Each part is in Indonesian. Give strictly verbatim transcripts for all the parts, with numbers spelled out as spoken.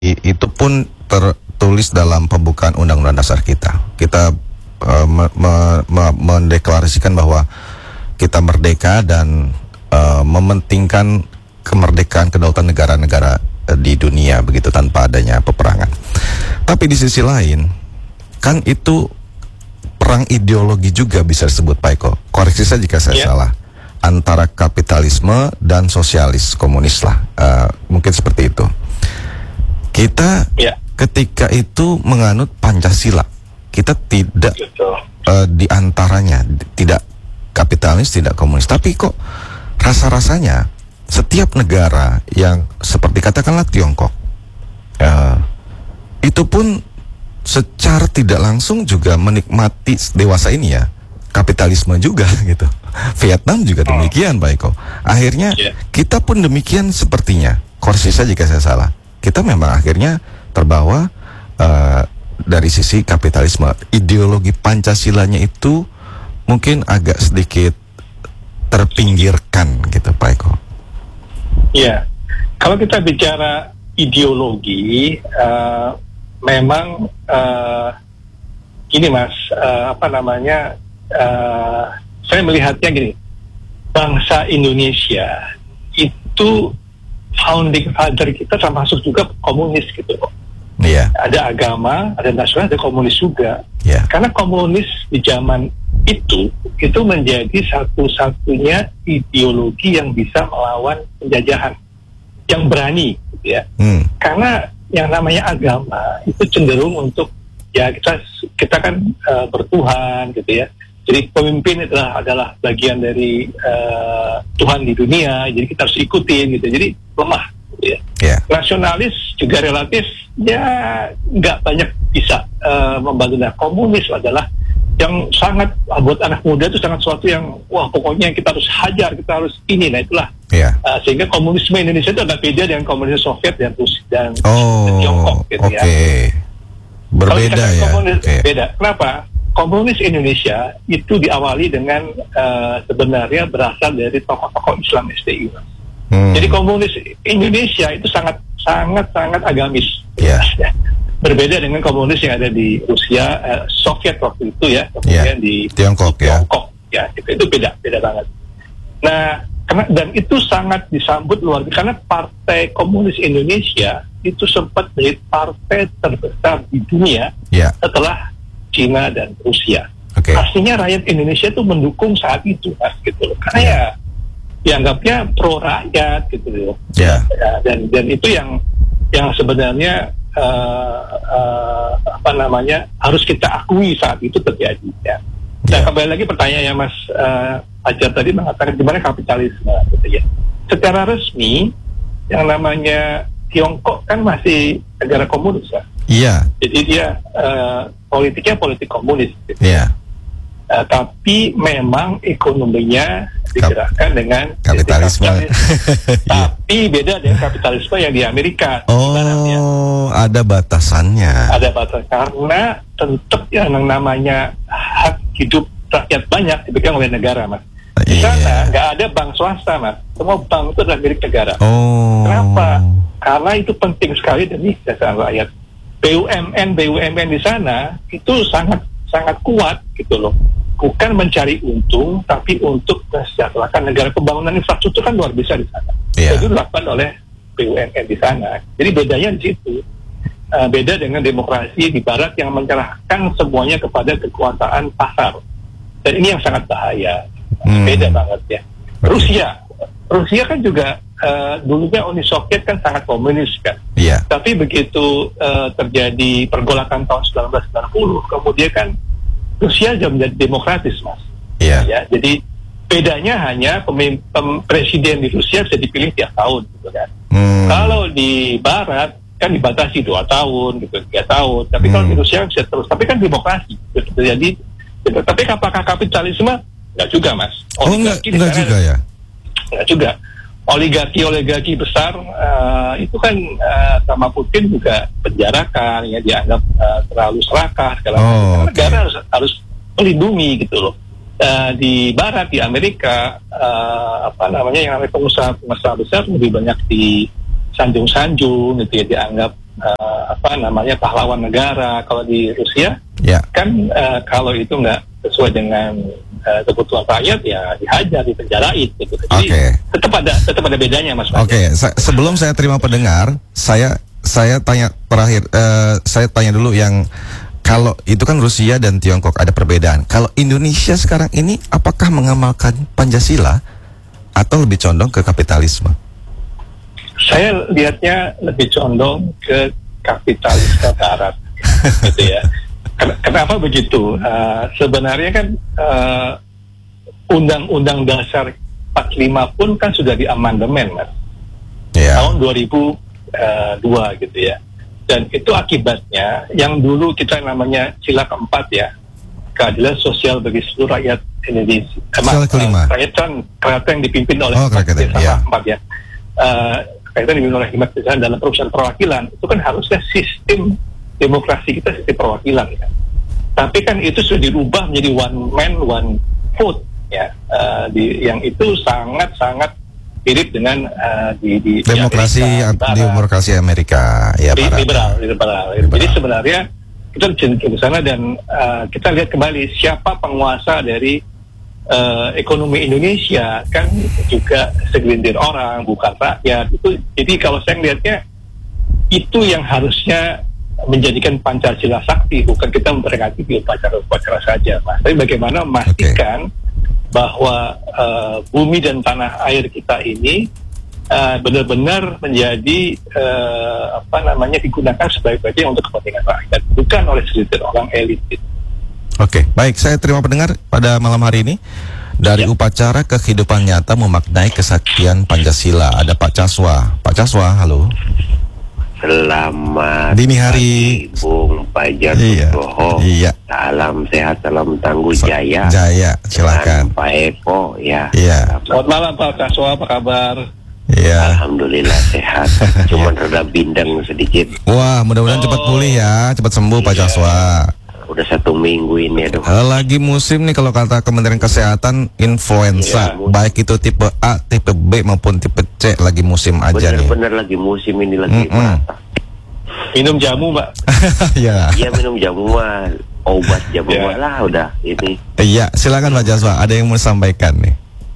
i- itu pun tertulis dalam pembukaan Undang-Undang Dasar kita. Kita uh, me- me- me- mendeklarasikan bahwa kita merdeka dan uh, mementingkan kemerdekaan kedaulatan negara-negara uh, di dunia begitu tanpa adanya peperangan. Tapi di sisi lain kan itu perang ideologi juga bisa disebut, Pak Eko. Koreksi saya jika saya yeah. salah. Antara kapitalisme dan sosialis komunis lah, uh, mungkin seperti itu. Kita yeah. ketika itu menganut Pancasila, kita tidak uh, di antaranya tidak kapitalis, tidak komunis. Tapi kok rasa-rasanya setiap negara yang seperti katakanlah Tiongkok, uh, itu pun secara tidak langsung juga menikmati dewasa ini ya kapitalisme juga gitu. Vietnam juga demikian, Pak Eko. Akhirnya yeah. kita pun demikian sepertinya. Koreksi saya jika saya salah. Kita memang akhirnya terbawa uh, dari sisi kapitalisme. Ideologi Pancasilanya itu mungkin agak sedikit terpinggirkan gitu, Pak Eko. Iya, kalau kita bicara ideologi, uh, memang uh, ini Mas, uh, apa namanya? Uh, saya melihatnya gini, bangsa Indonesia itu founding father kita termasuk juga komunis gitu loh. Yeah. Ada agama, ada nasional, ada komunis juga. Yeah. Karena komunis di zaman itu itu menjadi satu-satunya ideologi yang bisa melawan penjajahan, yang berani, gitu ya. Hmm. Karena yang namanya agama itu cenderung untuk ya kita kita kan uh, bertuhan, gitu ya. Jadi pemimpin adalah adalah bagian dari uh, Tuhan di dunia, jadi kita harus ikutin gitu. Jadi lemah, gitu ya. Yeah. Nasionalis juga relatif ya nggak banyak bisa uh, membantu. Nah, komunis adalah yang sangat buat anak muda itu sangat sesuatu yang wah pokoknya kita harus hajar, kita harus ini. Nah itulah yeah. uh, sehingga komunisme Indonesia itu agak beda dengan komunisme Soviet dan dan, oh, dan Tiongkok gitu okay. ya. Berbeda ya. Komunis, okay. Beda. Kenapa? Komunis Indonesia itu diawali dengan uh, sebenarnya berasal dari tokoh-tokoh Islam S D I. Hmm. Jadi komunis Indonesia itu sangat sangat sangat agamis. Yeah. Berbeda dengan komunis yang ada di Rusia, uh, Soviet waktu itu ya, kemudian yeah. di Tiongkok, di Tiongkok ya. ya itu, itu beda beda banget. Nah, karena dan itu sangat disambut luar biasa karena Partai Komunis Indonesia itu sempat menjadi partai terbesar di dunia yeah. setelah Cina dan Rusia. Okay. Artinya rakyat Indonesia itu mendukung saat itu, Mas, gitu loh. Karena yeah. ya dianggapnya pro rakyat gitu loh. Yeah. Ya, dan dan itu yang yang sebenarnya uh, uh, apa namanya harus kita akui saat itu terjadi. Ya. Dan yeah. kembali lagi pertanyaannya Mas uh, Ajar tadi mengatakan gimana kapitalisme, gitu ya. Secara resmi yang namanya Tiongkok kan masih negara komunis ya. Iya. Jadi dia uh, politiknya politik komunis. Gitu. Iya. Uh, tapi memang ekonominya digerakkan Kap- dengan kapitalisme. Tapi beda dengan kapitalisme yang di Amerika. Oh, ibaratnya. Ada batasannya. Ada batasan karena tetap yang namanya hak hidup rakyat banyak dipegang oleh negara, Mas. Di sana nggak ada bank swasta, Mas. Semua bank itu adalah milik negara. Oh. Kenapa? Karena itu penting sekali demi kesejahteraan rakyat. B U M N B U M N di sana itu sangat sangat kuat gitu loh. Bukan mencari untung, tapi untuk mensejahterakan negara. Pembangunan infrastruktur kan luar biasa di sana. Yeah. Itu dilakukan oleh B U M N di sana. Jadi bedanya di situ. Uh, beda dengan demokrasi di Barat yang menyerahkan semuanya kepada kekuasaan pasar. Dan ini yang sangat bahaya. Hmm. Beda banget ya. Rusia, Rusia kan juga uh, dulunya Uni Soviet kan sangat komunis kan. Yeah. Tapi begitu uh, terjadi pergolakan tahun sembilan belas sembilan puluh, kemudian kan Rusia sudah menjadi demokratis, Mas. Yeah. Ya, jadi bedanya hanya pemimpin pem, presiden di Rusia bisa dipilih tiap tahun, gitu kan. Hmm. Kalau di Barat kan dibatasi dua tahun, gitu, tiga tahun. Tapi hmm. kalau di Rusia bisa terus. Tapi kan demokrasi, gitu. Jadi, gitu. Tapi apakah kapitalisme? Enggak juga, Mas. Oh, enggak, enggak juga ya? Enggak juga. Oligarki-oligarki besar uh, itu kan uh, sama Putin juga penjarakan, ya dianggap uh, terlalu serakah segala macam. Oh, okay. Negara harus harus melindungi gitu loh. Uh, di Barat, di Amerika, uh, apa namanya yang namanya pengusaha-pengusaha besar lebih banyak di sanjung-sanjung gitu ya, dianggap uh, apa namanya pahlawan negara. Kalau di Rusia Ya. kan uh, kalau itu nggak sesuai dengan uh, kebutuhan rakyat ya dihajar, dipenjarain gitu. Jadi Oke. tetap ada tetap ada bedanya, Mas. Oke, se- sebelum saya terima pendengar, saya saya tanya terakhir, eh, saya tanya dulu yang kalau itu kan Rusia dan Tiongkok ada perbedaan. Kalau Indonesia sekarang ini apakah mengamalkan Pancasila atau lebih condong ke kapitalisme? Saya lihatnya lebih condong ke kapitalisme barat, gitu ya. Ken- Kenapa begitu? Uh, sebenarnya kan uh, Undang-Undang Dasar empat puluh lima pun kan sudah diamandemen, Mas. Ya. Tahun dua ribu dua gitu ya. Dan itu akibatnya yang dulu kita namanya sila keempat ya, keadilan sosial bagi seluruh rakyat Indonesia. Sila kelima. Kerajaan kerajaan yang dipimpin oleh Oh, kerajaan, Sila ya. keempat ya. Uh, kerajaan dipimpin oleh Hikmat Kesahan dalam perusahaan perwakilan itu kan harusnya sistem demokrasi kita sistem perwakilan ya. Tapi kan itu sudah dirubah menjadi one man one vote ya. Uh, di, yang itu sangat-sangat mirip dengan uh, di, di Demokrasi di Amerika, di demokrasi Amerika ya, Li- Barat. liberal, liberal. Liberal. Jadi sebenarnya kita cenderung ke sana dan uh, kita lihat kembali siapa penguasa dari uh, ekonomi Indonesia, kan juga segelintir orang, bukan rakyat. Itu jadi kalau saya melihatnya itu yang harusnya menjadikan Pancasila sakti, bukan kita memperingati di upacara-upacara saja, Mas. Tapi bagaimana memastikan bahwa uh, bumi dan tanah air kita ini uh, benar-benar menjadi uh, apa namanya digunakan sebaik-baiknya untuk kepentingan rakyat, bukan oleh segelintir orang elit. Oke, baik, saya terima pendengar pada malam hari ini. Dari Ya. upacara ke kehidupan nyata memaknai kesaktian Pancasila. Ada Pak Caswa. Pak Caswa, halo. Selamat Dini hari. pagi, Bung Fajar Iya, Nugroho. iya. Salam sehat, salam tangguh jaya. Jaya, silakan. Dan Pak Eko ya. Iya. Selamat malam Pak Kaswa, apa kabar? Iya. Alhamdulillah sehat. Cuman rada bindeng sedikit. Wah, mudah-mudahan Oh. cepat pulih ya, cepat sembuh Pak Iya. Caswa. Udah satu minggu ini aduh. Eh, Lagi musim nih kalau kata Kementerian Kesehatan influenza, Iya, musim. baik itu tipe A, tipe B maupun tipe C, lagi musim aja nih. Bener-bener lagi musim ini lagi Mm-mm. merata. Minum jamu, Mbak. Ya. Iya minum jamu mah, obat jamu Iya. mah lah udah ini. Iya, silakan Pak Caswa. Ada yang mau disampaikan nih?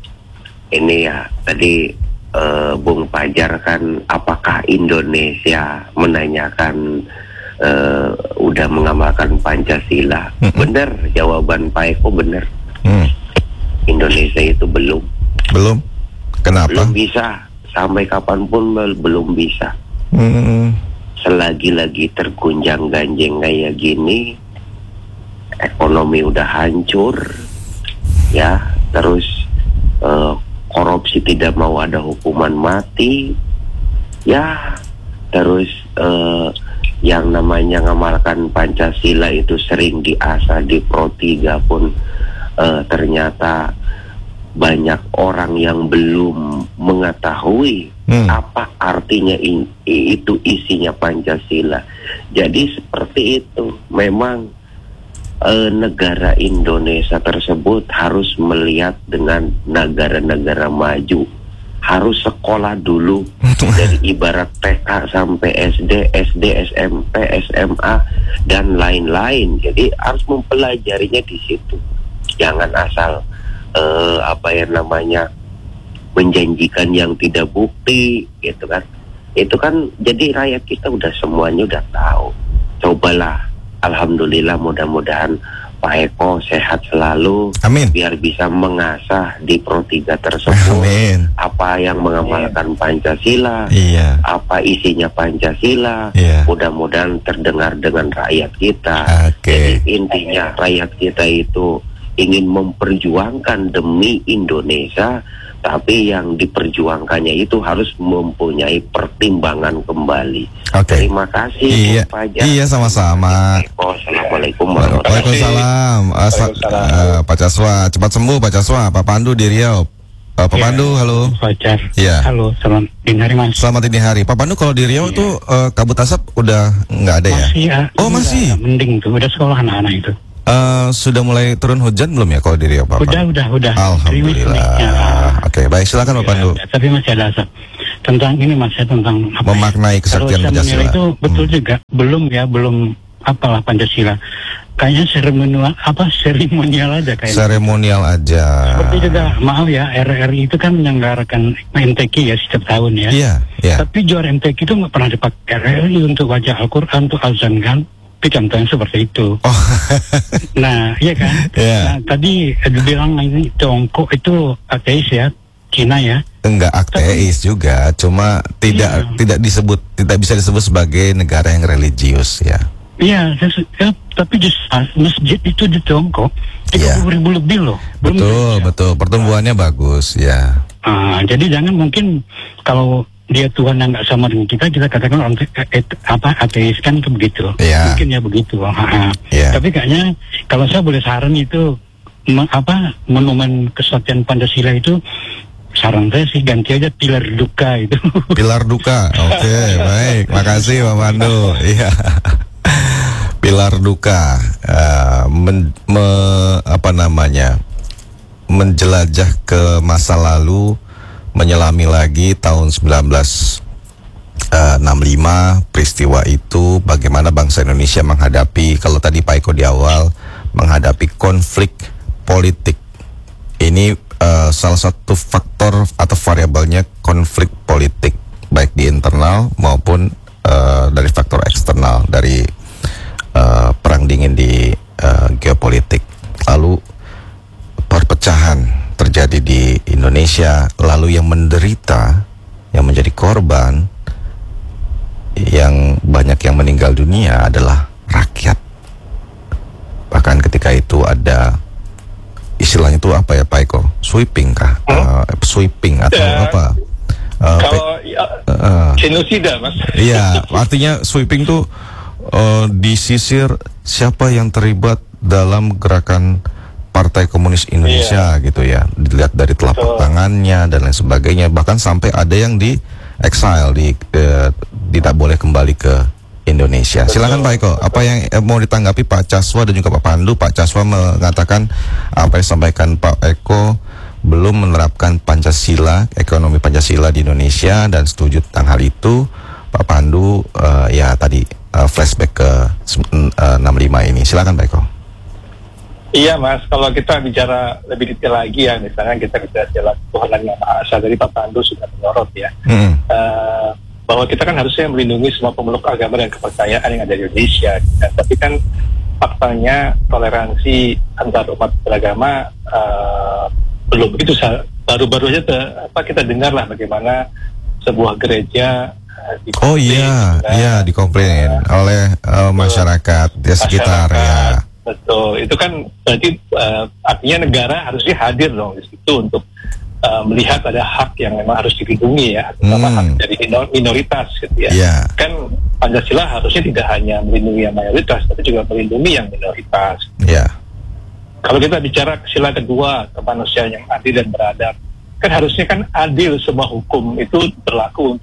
Ini ya tadi eh, Bung Fajar kan apakah Indonesia menanyakan eh, udah mengamalkan Pancasila? Mm-mm. Bener, jawaban Pak Eko bener. Hmm. Indonesia itu belum, Belum? Kenapa? belum bisa. Sampai kapanpun bel- belum bisa. Hmm. Selagi-lagi tergunjang ganjeng kayak gini, ekonomi udah hancur, ya. Terus eh, korupsi tidak mau ada hukuman mati, ya. Terus eh, yang namanya ngamalkan Pancasila itu sering diasah di Pro tiga pun eh, ternyata banyak orang yang belum mengetahui Hmm. apa artinya in- i- itu isinya Pancasila. Jadi seperti itu. Memang eh, negara Indonesia tersebut harus melihat dengan negara-negara maju. Harus sekolah dulu dari ibarat T K sampai S D, S D, S M P, S M A dan lain-lain. Jadi harus mempelajarinya di situ. Jangan asal eh, apa yang namanya menjanjikan yang tidak bukti, gitu kan. Itu kan jadi rakyat kita udah semuanya udah tahu. Cobalah, alhamdulillah mudah-mudahan Pak Eko sehat selalu. Amin. Biar bisa mengasah di Pro tiga tersebut. Amin. Apa yang mengamalkan Pancasila, Iya. apa isinya Pancasila. Iya. Mudah-mudahan terdengar dengan rakyat kita. Oke. Jadi intinya rakyat kita itu ingin memperjuangkan demi Indonesia, tapi yang diperjuangkannya itu harus mempunyai pertimbangan kembali. Oke. Terima kasih. Iya. Bung Fajar. Iya, sama-sama. Assalamualaikum warahmatullahi Waalaikumsalam. Asa- Waalaikumsalam. eh, Pak Caswa, cepat sembuh Pak Caswa. Pak Pandu di Riau. Eh, Pak Ya. Pandu, halo. Fajar. Iya. Halo, selamat dini hari Mas. Selamat dini hari. Pak Pandu, kalau di Riau Iya. tuh eh, kabut asap udah nggak ada ya? Masih ya. Oh, masih? Udah mending tuh, udah sekolah anak-anak itu. Eh, sudah mulai turun hujan belum ya kalau di Riau, Pak? Udah, udah, udah. Gerimis-gerimisnya. Alhamdulillah. Oke, baik, silakan Pak Ya, Pandu. Tapi masih ada asap. tentang ini mas ya tentang apa memaknai ya? kesaktian Kalau saya Pancasila. menilai itu betul Hmm. juga belum ya belum apalah Pancasila. Kayaknya seremonial apa seremonial aja kayaknya. Seremonial aja. Seperti juga maaf ya R R I itu kan menyelenggarakan M T Q ya setiap tahun ya. Iya, iya. Tapi juara M T Q itu nggak pernah dipakai R R I untuk baca Al-Quran untuk azan kan. Itu contohnya seperti itu. Oh. Nah, iya kan? Iya. Nah, tadi dibilang ini Tiongkok itu ateis ya, Cina ya. Enggak ateis juga, cuma tidak Iya. tidak disebut tidak bisa disebut sebagai negara yang religius ya. Iya, ses- ya, tapi justru masjid itu di Tiongkok Iya. tiga puluh ribu lebih loh. Belum Betul, Indonesia. betul. Pertumbuhannya bagus ya. Ah, jadi jangan mungkin kalau dia Tuhan yang nggak sama dengan kita, kita katakan orang te- et- apa ateis kan ke begitu. Iya. Mungkin ya begitu. Ah, ah. Iya. Tapi kayaknya kalau saya boleh saran itu me- apa monumen kesaktian Pancasila itu saran saya sih ganti aja pilar duka itu. Pilar duka. Oke, baik. Makasih Pak Pandu. Iya. Pilar duka eh, men, me- apa namanya? menjelajah ke masa lalu, menyelami lagi tahun sembilan belas enam puluh lima, peristiwa itu bagaimana bangsa Indonesia menghadapi, kalau tadi Pak Eko di awal, menghadapi konflik politik. Ini eh, salah satu faktor atau variabelnya konflik politik, baik di internal maupun eh, dari faktor eksternal, dari eh, perang dingin di eh, geopolitik. Lalu perpecahan terjadi di Indonesia, lalu yang menderita, yang menjadi korban, yang banyak yang meninggal dunia adalah rakyat. Bahkan ketika itu ada istilahnya itu apa ya Pak Eko? Sweeping kah? Hmm? Uh, sweeping atau Ya. apa? Uh, pe- Kalau ya, uh, genosida mas. Iya, artinya sweeping tuh uh, disisir siapa yang terlibat dalam gerakan Partai Komunis Indonesia gitu ya. Dilihat dari telapak Betul. tangannya dan lain sebagainya. Bahkan sampai ada yang di exile, di eh, tidak boleh kembali ke Indonesia. Betul. Silakan Pak Eko, apa yang eh, mau ditanggapi Pak Caswa dan juga Pak Pandu? Pak Caswa mengatakan apa yang disampaikan Pak Eko, belum menerapkan Pancasila, ekonomi Pancasila di Indonesia, dan setuju tentang hal itu. Pak Pandu eh, ya tadi eh, flashback ke eh, enam puluh lima ini. Silakan Pak Eko. Iya mas, kalau kita bicara lebih detail lagi ya, misalnya kita bicara jalan Tuhan Yang Maha Esa, dari Pak Pandu sudah menyorot ya, Mm. Eh, bahwa kita kan harusnya melindungi semua pemeluk agama dan kepercayaan yang ada di Indonesia. Ya, tapi kan faktanya toleransi antar umat beragama eh, belum begitu. Sa- Baru-baru aja te- apa kita dengar lah bagaimana sebuah gereja eh, dikomplain, Oh iya, gitu kan. iya dikomplain oleh eh, masyarakat di sekitar ya. Masyarakat. Betul, itu kan berarti uh, artinya negara harusnya hadir dong di situ untuk uh, melihat ada hak yang memang harus dilindungi ya, terutama Hmm. hak dari minor- minoritas gitu ya. Iya. Kan Pancasila harusnya tidak hanya melindungi yang mayoritas, tapi juga melindungi yang minoritas. Iya. Kalau kita bicara sila kedua, kemanusiaan yang adil dan beradab, kan harusnya kan adil semua hukum itu berlaku.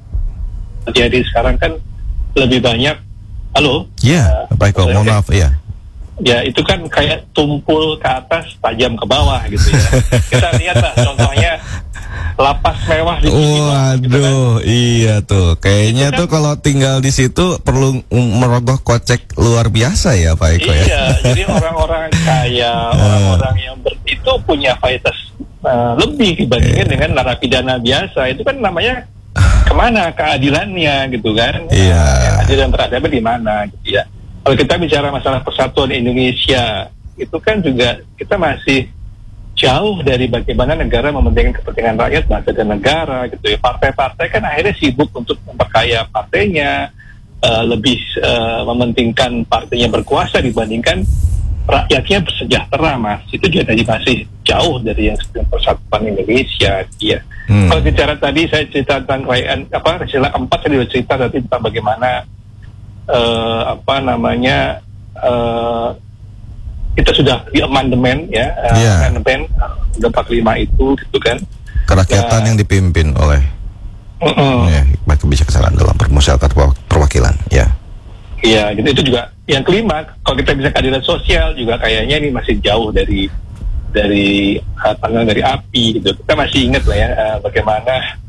Jadi sekarang kan lebih banyak, halo? Iya, Uh, Pak Eko, mohon oke. maaf ya. Ya itu kan kayak tumpul ke atas, tajam ke bawah gitu ya. Kita lihat lah contohnya lapas mewah di Cibinong, gitu kan. Waduh, iya tuh. Kayaknya Itu kan- tuh kalau tinggal di situ perlu mm, merogoh kocek luar biasa ya Pak Eko ya. Iya, jadi orang-orang kaya, orang-orang yang ber, itu punya fasilitas uh, lebih dibandingkan Iya. dengan narapidana biasa. Itu kan namanya kemana keadilannya gitu kan? Iya. Uh, adil dan beradabnya di mana gitu ya. Kalau kita bicara masalah persatuan Indonesia, itu kan juga kita masih jauh dari bagaimana negara mementingkan kepentingan rakyat, bangsa dan negara gitu ya. Partai-partai kan akhirnya sibuk untuk memperkaya partainya, uh, lebih uh, mementingkan partainya berkuasa dibandingkan rakyatnya bersejahtera, mas. Itu juga tadi masih jauh dari yang disebut persatuan Indonesia. Ya. Hmm. Kalau bicara tadi saya cerita tentang kerajaan apa sila keempat, saya juga cerita tadi tentang bagaimana uh, apa namanya uh, kita sudah di amandemen ya, uh, Iya. amandemen uh, udah empat puluh lima itu gitu kan. Kerakyatan Ya. yang dipimpin oleh Mm-mm. ya, hikmat kebijaksanaan dalam permusyawaratan perwak- perwakilan ya. Iya, gitu. Itu juga yang kelima. Kalau kita bisa keadilan sosial juga kayaknya ini masih jauh dari dari uh, panggang dari api gitu. Kita masih ingat lah ya uh, bagaimana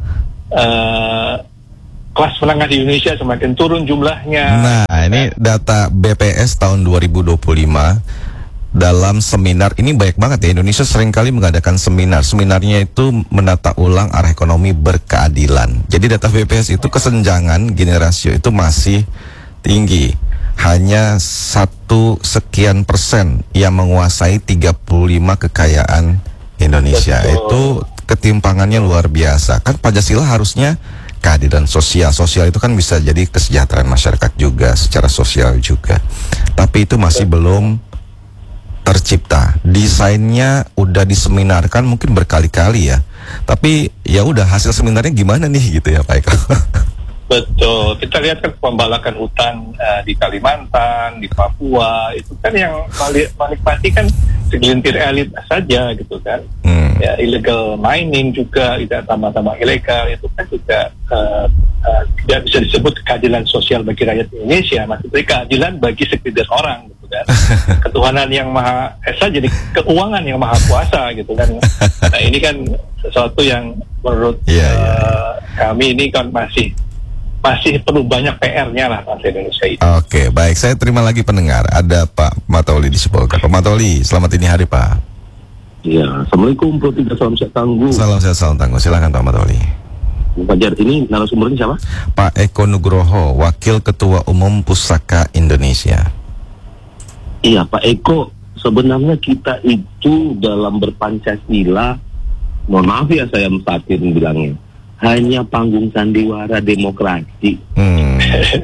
uh, kelas menengah di Indonesia semakin turun jumlahnya. Nah, ini data B P S tahun dua ribu dua puluh lima dalam seminar ini banyak banget ya. Indonesia seringkali mengadakan seminar. Seminarnya itu menata ulang arah ekonomi berkeadilan. Jadi data B P S itu kesenjangan generasi itu masih tinggi. Hanya satu sekian persen yang menguasai tiga puluh lima kekayaan Indonesia. Betul. Itu ketimpangannya luar biasa. Kan Pancasila harusnya keadilan sosial. Sosial itu kan bisa jadi kesejahteraan masyarakat juga, secara sosial juga. Tapi itu masih belum tercipta. Desainnya udah diseminarkan mungkin berkali-kali ya. Tapi ya udah, hasil seminarnya gimana nih gitu ya Pak Eko? Betul, kita lihat kan pembalakan hutan uh, di Kalimantan, di Papua, itu kan yang menikmati kan segelintir elit saja gitu kan. Hmm. Ya, illegal mining juga, tidak tambang-tambang ilegal, itu kan juga uh, uh, tidak bisa disebut keadilan sosial bagi rakyat Indonesia, maksudnya keadilan bagi segelintir orang gitu kan. Ketuhanan yang maha esa jadi keuangan yang maha kuasa gitu kan. Nah ini kan sesuatu yang menurut yeah, uh, yeah. kami ini kan masih masih perlu banyak P R-nya lah bangsa Indonesia itu. Oke, baik. Saya terima lagi pendengar. Ada Pak Matauli di Sibolga. Pak Matauli, selamat ini hari Pak. Ya, Assalamualaikum, Pro tiga, salam sehat tangguh. Salam sehat, salam tangguh. Silakan Pak Matauli. Fajar, ini narasumbernya siapa? Pak Eko Nugroho, Wakil Ketua Umum Pusaka Indonesia. Iya, Pak Eko, sebenarnya kita itu dalam berpancasila, mohon maaf ya saya mesatir bilangnya, hanya panggung sandiwara demokrasi. Hmm.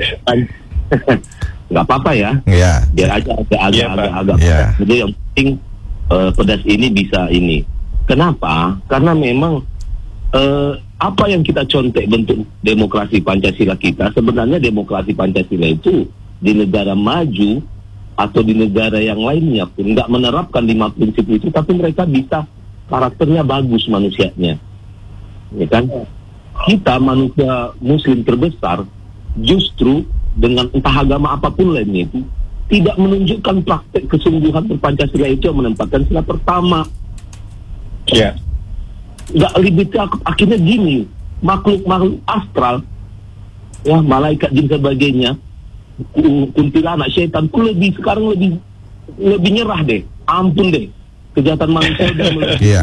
Nggak apa-apa ya. Yeah. Biar aja agak-agak. Yeah, Jadi yang penting uh, pedas ini bisa ini. Kenapa? Karena memang uh, apa yang kita contek bentuk demokrasi Pancasila kita, sebenarnya demokrasi Pancasila itu di negara maju atau di negara yang lainnya pun nggak menerapkan lima prinsip itu, tapi mereka bisa karakternya bagus manusianya. Ya kan? Kita manusia muslim terbesar justru dengan entah agama apapun lainnya itu tidak menunjukkan praktek kesungguhan berpancasila itu yang menempatkan sila pertama. Iya. Nggak ribetnya akhirnya gini, makhluk-makhluk astral, ya malaikat jin sebagainya, kuntilanak, syaitan pun lebih sekarang lebih lebih nyerah deh. Ampun deh, kejahatan manusia udah melebihi yeah.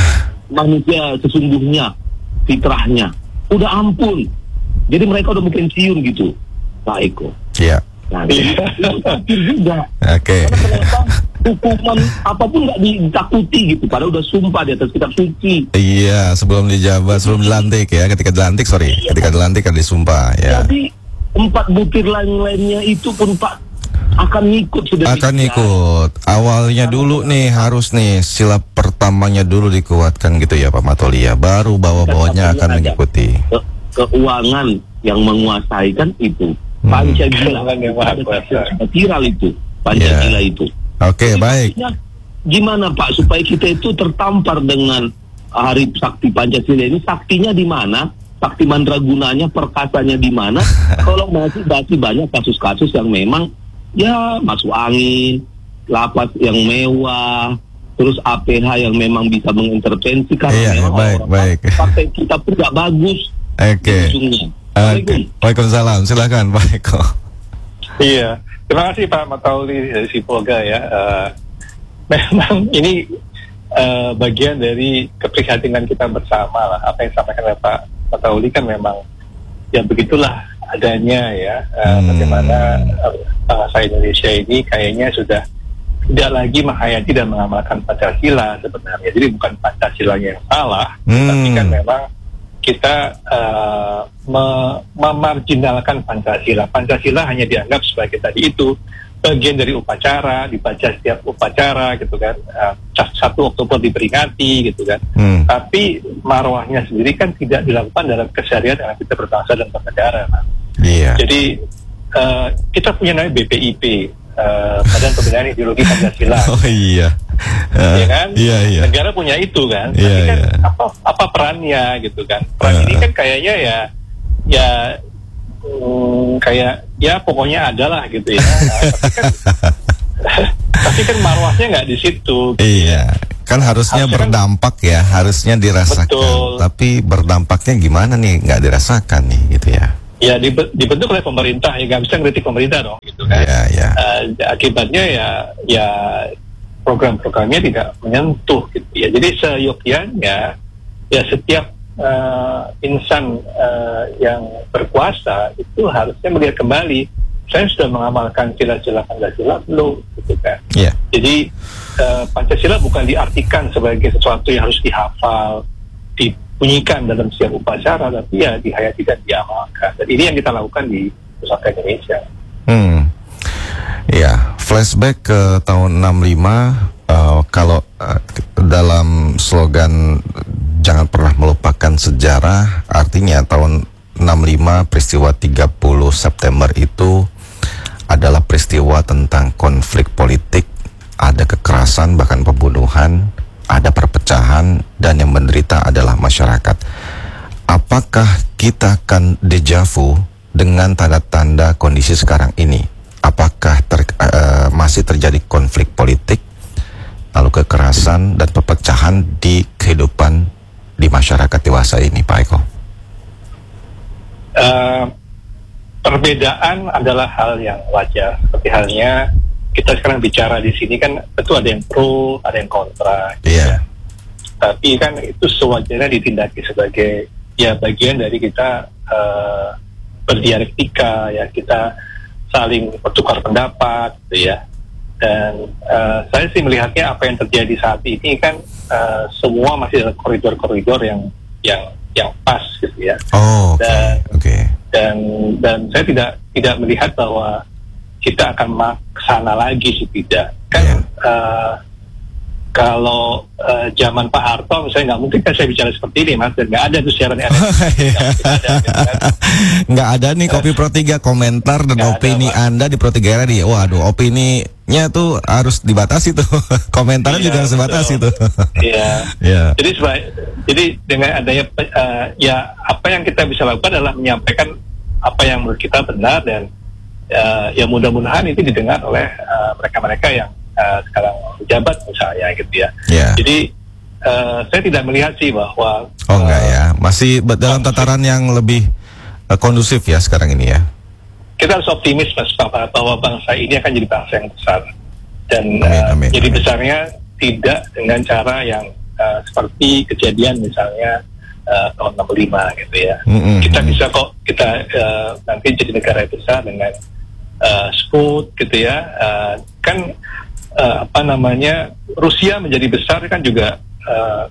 manusia sesungguhnya fitrahnya. Udah ampun. Jadi mereka udah mungkin siun gitu, Pak Eko. Iya. Nah, itu takdir juga. Oke. Karena kenapa hukuman apapun nggak ditakuti gitu, padahal udah sumpah di atas kitab suci. Iya, sebelum dijabat, sebelum dilantik ya, ketika dilantik, sorry, iya. ketika dilantik kan disumpah ya. Jadi empat butir lain-lainnya itu pun Pak akan ngikut sudah. Akan ngikut. Awalnya dulu nih harus nih sila pertamanya dulu dikuatkan gitu ya Pak Matauli ya. Baru bawah-bawahnya akan mengikuti. Ke keuangan yang menguasai kan itu. Hmm. Pancasila yang viral itu. Pancasila yeah. itu. Oke, okay, baik. Gimana Pak supaya kita itu tertampar dengan hari sakti Pancasila ini? Saktinya di mana? Sakti mandragunanya, perkasanya di mana? Kalau masih masih banyak kasus-kasus yang memang ya masuk angin, lapas yang mewah, terus A P H yang memang bisa mengintervensi karena iya, memang baik, orang baik. partai kita pun gak bagus. Oke. Okay. Waalaikumsalam. Silakan Pak Eko. Iya, terima kasih Pak Matauli dari Sibolga ya. Uh, memang ini uh, bagian dari keprihatinan kita bersama lah. Apa yang disampaikan oleh Pak Matauli kan memang ya begitulah adanya ya. Uh, hmm. Bagaimana uh, bangsa Indonesia ini kayaknya sudah tidak lagi menghayati dan mengamalkan Pancasila sebenarnya. Jadi bukan Pancasilanya yang salah, hmm. tapi kan memang kita uh, me- memarginalkan Pancasila. Pancasila hanya dianggap sebagai tadi itu bagian dari upacara, dibaca setiap upacara gitu kan. Uh, satu Oktober diperingati gitu kan. Hmm. Tapi marwahnya sendiri kan tidak dilakukan dalam keseharian dalam kita berbangsa dan bernegara. Kan? Yeah. Jadi uh, kita punya namanya B P I P, uh, Badan Pembinaan Ideologi Pancasila. Oh iya. Uh, ya kan? Iya, iya. Negara punya itu kan. Iya, tapi kan iya. apa apa perannya gitu kan? Peran uh. ini kan kayaknya ya ya um, kayak ya pokoknya adalah gitu ya. Nah, tapi kan tapi kan marwahnya nggak di situ. Gitu. Iya. kan harusnya Harusnya kan- berdampak ya, harusnya dirasakan. Betul. Tapi berdampaknya gimana nih? Nggak dirasakan nih, gitu ya. Ya dibe- dibentuk oleh pemerintah, ya nggak bisa ngeritik pemerintah dong, gitu kan. Ya, ya. Eh, akibatnya ya ya program-programnya tidak menyentuh, gitu ya. Jadi seyogyanya ya setiap eh, insan eh, yang berkuasa itu harusnya melihat kembali, saya sudah mengamalkan sila-sila Pancasila belum, gitu kan. Iya. Jadi eh, Pancasila bukan diartikan sebagai sesuatu yang harus dihafal, dibunyikan dalam setiap upacara, tapi ya dihayati dan diamalkan. Dan ini yang kita lakukan di Pusaka Indonesia. Hmm. Ya, flashback ke tahun enam lima, uh, kalau uh, dalam slogan jangan pernah melupakan sejarah, artinya tahun enam lima peristiwa tiga puluh September itu adalah peristiwa tentang konflik politik, ada kekerasan bahkan pembunuhan, ada perpecahan, dan yang menderita adalah masyarakat. Apakah kita akan dejavu dengan tanda-tanda kondisi sekarang ini? Apakah ter, uh, masih terjadi konflik politik, lalu kekerasan dan perpecahan di kehidupan di masyarakat dewasa ini, Pak Eko? Uh, perbedaan adalah hal yang wajar. Seperti halnya kita sekarang bicara di sini kan tentu ada yang pro, ada yang kontra. Gitu Iya. ya. Tapi kan itu sewajarnya ditindaki sebagai ya bagian dari kita uh, berdialektika, ya kita saling bertukar pendapat, gitu ya. Dan uh, saya sih melihatnya apa yang terjadi saat ini kan uh, semua masih dalam koridor-koridor yang yang yang pas, gitu ya. Oh, oke. Dan Okay. dan dan saya tidak tidak melihat bahwa kita akan ke sana lagi sih, tidak kan. Yeah. uh, kalau uh, zaman Pak Harto misalnya nggak mungkin kan saya bicara seperti ini, Mas, dan nggak ada tuh siaran yang ada, nggak ada, gitu kan. Nggak ada nih Kopi Pro tiga komentar dan Nggak ada, opini Pak. Anda di Pro tiga Radio. Waduh, opininya tuh harus dibatasi tuh. Komentarnya Iya, juga harus betul. dibatasi tuh. Iya. Iya. Jadi seba- jadi dengan adanya uh, ya apa yang kita bisa lakukan adalah menyampaikan apa yang menurut kita benar, dan uh, ya mudah-mudahan itu didengar oleh uh, mereka-mereka yang uh, sekarang jabat misalnya, gitu ya. Iya. Jadi uh, saya tidak melihat sih bahwa Oh enggak uh, ya, masih be- dalam tataran yang lebih uh, kondusif ya sekarang ini ya. kita harus optimis, Mas, bahwa bahwa bangsa ini akan jadi bangsa yang besar, dan Amin, uh, amin, jadi amin. besarnya tidak dengan cara yang uh, seperti kejadian misalnya uh, tahun enam puluh lima, gitu ya. Mm-mm. Kita bisa kok kita uh, nanti jadi negara yang besar dengan uh, smooth, gitu ya. Uh, kan uh, apa namanya, Rusia menjadi besar kan juga uh,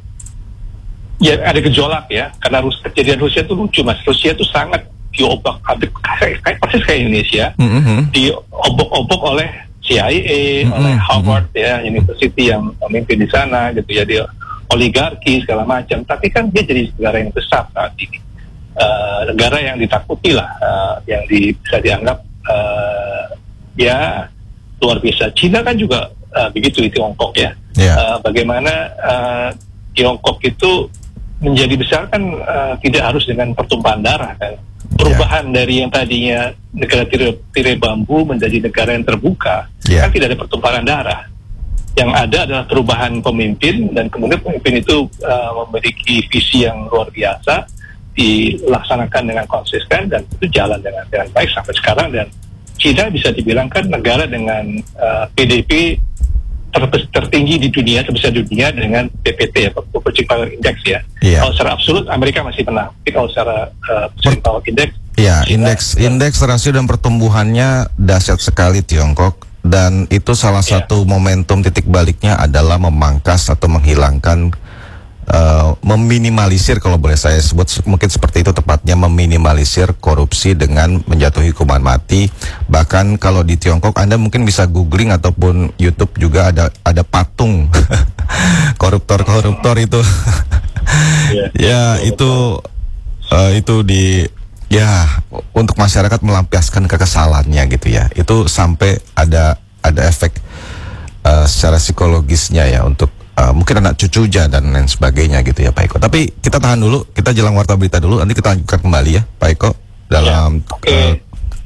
ya ada gejolak ya, karena Rus- kejadian Rusia itu lucu, Mas. Rusia itu sangat diobak abrik kayak persis kayak Indonesia, Mm-mm. diobok-obok oleh C I A, Mm-mm. oleh Harvard ya, university yang memimpin di sana, gitu ya, dia oligarki segala macam. Tapi kan dia jadi negara yang besar saat ini, uh, negara yang ditakuti lah, uh, yang di, bisa dianggap uh, ya luar biasa. Cina kan juga uh, begitu di Tiongkok ya. Iya. Uh, bagaimana uh, Tiongkok itu menjadi besar kan uh, tidak harus dengan pertumpahan darah kan. Perubahan dari yang tadinya negara tirai, tirai bambu menjadi negara yang terbuka, Yeah. kan tidak ada pertumpahan darah. Yang ada adalah perubahan pemimpin, dan kemudian pemimpin itu uh, memiliki visi yang luar biasa, dilaksanakan dengan konsisten, dan itu jalan dengan dengan baik sampai sekarang. Dan China bisa dibilang kan negara dengan uh, P D B ter- tertinggi di dunia, terbesar di dunia dengan P P T ya, Purchasing Power Index ya. Iya. Kalau secara absolut Amerika masih menang, tapi kalau secara uh, Purchasing Power Index, Ya, China- indeks indeks rasio dan pertumbuhannya dahsyat sekali Tiongkok, dan itu salah Ya. satu momentum titik baliknya adalah memangkas atau menghilangkan, uh, meminimalisir, kalau boleh saya sebut se- mungkin seperti itu tepatnya, meminimalisir korupsi dengan menjatuhi hukuman mati. Bahkan kalau di Tiongkok Anda mungkin bisa googling ataupun YouTube juga ada ada patung koruptor-koruptor itu. Ya. Ya, itu uh, itu di ya untuk masyarakat melampiaskan kekesalannya gitu ya. Itu sampai ada ada efek uh, secara psikologisnya ya untuk uh, mungkin anak cucunya dan lain sebagainya gitu ya Pak Eko. Tapi kita tahan dulu, kita jelang warta berita dulu, nanti kita lanjutkan kembali ya Pak Eko dalam Ya, oke. uh, uh,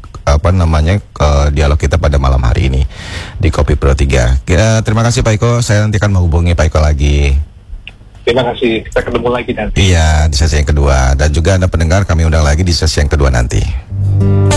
apa namanya uh, dialog kita pada malam hari ini di Kopi Pro tiga. Uh, terima kasih Pak Iko, saya nanti akan menghubungi Pak Iko lagi. Terima kasih, kita ketemu lagi nanti. Iya, di sesi yang kedua. Dan juga Anda pendengar, kami undang lagi di sesi yang kedua nanti.